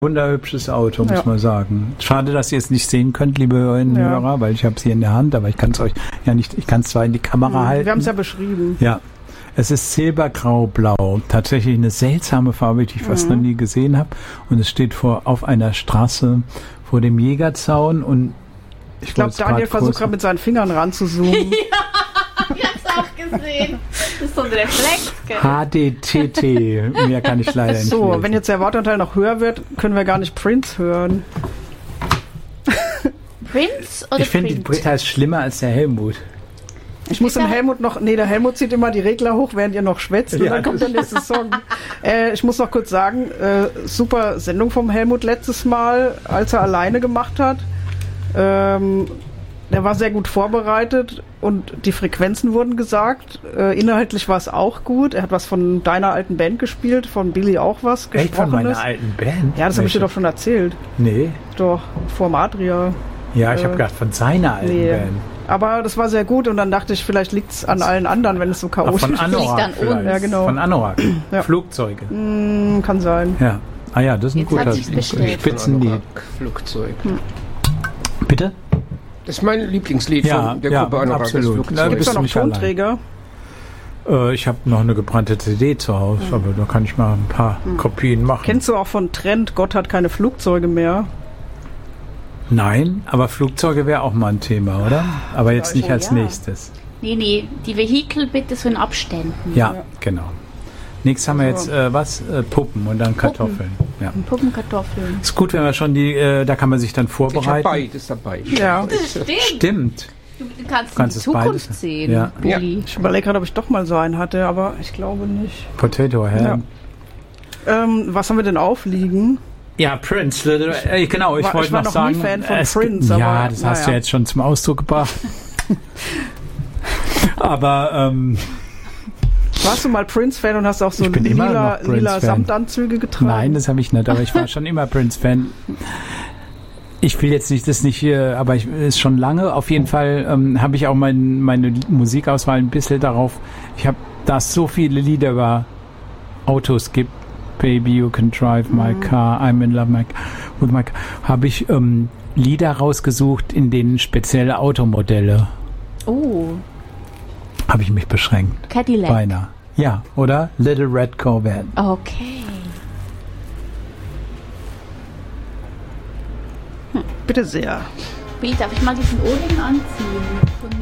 wunderhübsches Auto, muss man sagen. Schade, dass ihr es nicht sehen könnt, liebe Hörer, weil ich habe es hier in der Hand, aber ich kann es euch ja nicht, ich kann es zwar in die Kamera halten. Wir haben es ja beschrieben. Ja, es ist silbergrau-blau. Tatsächlich eine seltsame Farbe, die ich fast noch nie gesehen habe. Und es steht auf einer Straße vor dem Jägerzaun und ich glaube, Daniel versucht gerade mit seinen Fingern ranzuzoomen. Ja, ich hab's auch gesehen. Das ist so ein Reflex, gell? HDTT. Mehr kann ich leider nicht So, lesen. wenn jetzt der Wortanteil noch höher wird, können wir gar nicht Prince hören. Prince oder Ich finde, die Print? Britta ist schlimmer als der Helmut. Ich muss dem Helmut der Helmut zieht immer die Regler hoch, während ihr noch schwätzt und dann kommt der nächste Song. Ich muss noch kurz sagen, super Sendung vom Helmut letztes Mal, als er alleine gemacht hat. Der war sehr gut vorbereitet und die Frequenzen wurden gesagt. Inhaltlich war es auch gut. Er hat was von deiner alten Band gespielt, von Billy auch was gesprochen. Echt, von meiner alten Band? Ja, das habe ich dir doch schon erzählt. Nee. Doch, vor Adria. Ja, ich habe gedacht, von seiner alten Band. Aber das war sehr gut und dann dachte ich, vielleicht liegt es an allen anderen, wenn es so chaotisch ist. Von Anorak vielleicht. Ja, genau. Von Anorak. Ja. Flugzeuge. Kann sein. Ja. Ah ja, das ist ein guter Spitzenlied. Flugzeug. Bitte? Das ist mein Lieblingslied von der Gruppe Anorak. Absolut. Gibt es da noch Tonträger? Ich habe noch eine gebrannte CD zu Hause, aber da kann ich mal ein paar Kopien machen. Kennst du auch von Trend, Gott hat keine Flugzeuge mehr? Nein, aber Flugzeuge wäre auch mal ein Thema, oder? Aber jetzt nicht als nächstes. Nee, die Vehikel bitte so in Abständen. Ja, genau. Nächstes haben wir jetzt Puppen und dann Kartoffeln. Ja. Puppenkartoffeln. Ist gut, wenn wir schon da kann man sich dann vorbereiten. Ich habe beides dabei. Ja. Das Stimmt. Du kannst in die Zukunft sehen, ja. Billy. Ich überlege gerade, ob ich doch mal so einen hatte, aber ich glaube nicht. Potato Head. Ja. Was haben wir denn aufliegen? Ja, Prince. Genau, ich wollte noch sagen. Ich war noch nie Fan von Prince. Ja, das hast du jetzt schon zum Ausdruck gebracht. Aber warst du mal Prince-Fan und hast auch so lila Samtanzüge getragen? Nein, das habe ich nicht, aber ich war schon immer Prince-Fan. Ich will jetzt das nicht hier, aber ist schon lange. Auf jeden Fall habe ich auch meine Musikauswahl ein bisschen darauf. Da es so viele Lieder über Autos gibt, Baby, You Can Drive My Car, I'm in Love with My Car, habe ich Lieder rausgesucht, in denen spezielle Automodelle. Oh. Habe ich mich beschränkt. Cadillac. Beinahe. Ja, oder? Little Red Corvette. Okay. Bitte sehr. Bill, darf ich mal diesen Ohrring anziehen? Von